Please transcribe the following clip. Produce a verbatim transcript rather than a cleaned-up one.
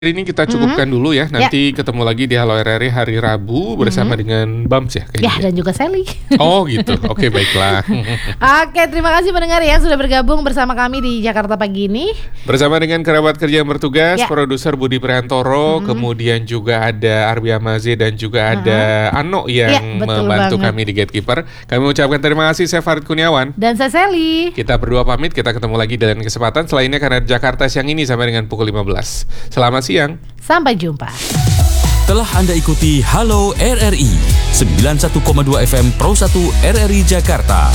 Hari ini kita cukupkan Mhm. dulu ya. Ya. Nanti ketemu lagi di Halo R R I hari Rabu bersama Mhm. dengan Bams ya Ya, kayaknya. dan juga Sally. Oh gitu. Oke, baiklah. Oke, terima kasih pendengar ya sudah bergabung bersama kami di Jakarta pagi ini. Bersama dengan kerabat kerja yang bertugas, Ya. produser Budi Priantoro, Mhm. kemudian juga ada Arbi Amaze dan juga ada Ano yang Ya, betul membantu banget. kami di Gatekeeper. Kami ucapkan terima kasih, saya Farid Kurniawan. Dan saya Sally. Kita berdua pamit, kita ketemu lagi dalam kesempatan selainnya karena Jakarta siang ini sampai dengan pukul lima belas. Selamat siang. Sampai jumpa. Telah Anda ikuti Halo R R I sembilan puluh satu koma dua F M Pro satu R R I Jakarta.